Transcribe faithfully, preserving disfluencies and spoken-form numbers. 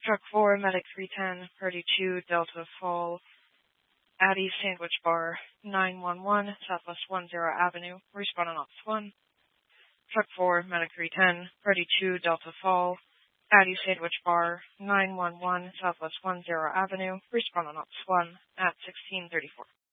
Truck four, Medic three ten, Party two, Delta Fall, Addie Sandwich Bar, nine one one, Southwest ten Avenue, respond on Ops one. Truck four, Medic three ten, Party two, Delta Fall, Addie Sandwich Bar, nine one one, Southwest ten Avenue, respond on Ops one at sixteen thirty-four.